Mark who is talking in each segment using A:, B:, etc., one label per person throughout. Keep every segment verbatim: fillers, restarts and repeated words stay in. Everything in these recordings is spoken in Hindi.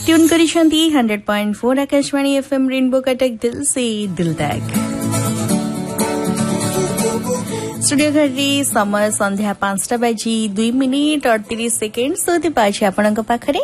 A: Tune करिसेंती hundred point four Akashvani FM rainbow Cuttack दिल से दिल तक। स्टूडियो घड़ी समय संध्या पांचटा बाजी दुई मिनिट अड़तीस सेकेंड सोधी पाछे आपणक पाखरे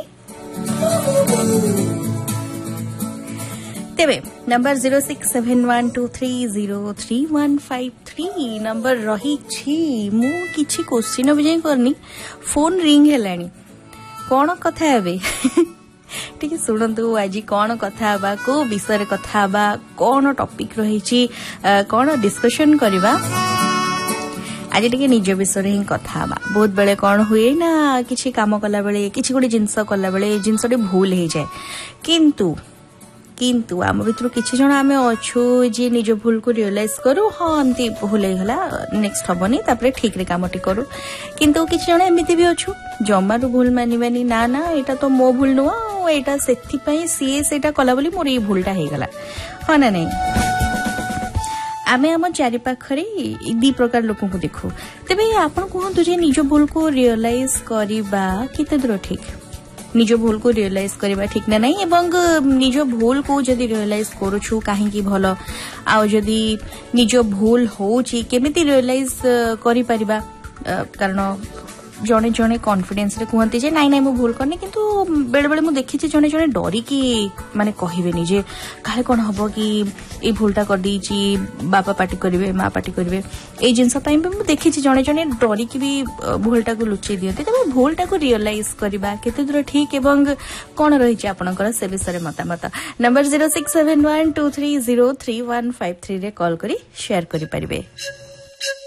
A: तेबे number zero six seven one two three zero three one five three number रही छी मु किछि क्वेश्चन बुझे करनी फोन रिंग हेलानी कौन कथा हेबे ठीक शुणु आज कौन कथा बा को विषय कथा बा कौन टॉपिक रही कौन डिस्कशन करबा आज टे निज विषय ही कथा बा बहुत बेले कौन हुए ना किछि काम कला बेले किछि गोटे जिनस कला बेले जिनसटी भूल हो जाए किंतु किंतु आम भर किसी जन आम अच्छु जी निज भूल को रियलाइज करूँ हाँ एमती भूल होगा नेक्स्ट हेनी तापर ठीक रे काम टी करूँ किंतु किसी जन एमती भी अच्छु जमारू भूल मानवानी ना ना यहाँ तो मो भूल नुह यहाँ से सी से कला बोली मोर ये भूलटा होगला हाँ ना नहीं आमे आम चारि पाखरे दी प्रकार लोक को देखू तेबे आपण कहतु जे निज भूल को रियलाइज करबा केते दूर ठीक निज भूल को रियलाइज करबा ठीक ना नहीं एवं निज भूल को जदि रियलाइज करूछु काहे की भलो आ जदि निज भूल होची केमिति रियलाइज करि परिबा कारण जने जने कॉन्फिडेंस रे कहते जे नाई नाई मु भूल करनी किंतु बेले बेले मु देखि जे जने जने डरी की माने कहिबेनी जे काहे कोन हबो कि ए भूलटा कर दीची बापा पार्टी करिवे मां पार्टी करिवे ए जिंस पई मु देखि जे जने जने डरी की भी भूलटा को लुचै दियते तबे भूलटा को रियलाइज करबा केते दूर ठीक एवं कोन रही छै आपनकर से विषय मतामत number zero six seven one two three zero three one five three रे कॉल करी शेयर करि परिबे।